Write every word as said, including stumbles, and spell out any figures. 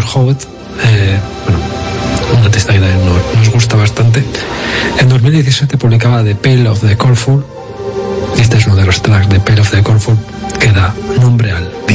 Holt, eh, bueno, un artista que también nos, nos gusta bastante, en dos mil diecisiete publicaba The Pale of the Cornfield, y este es uno de los tracks de Pale of the Cornfield que da nombre al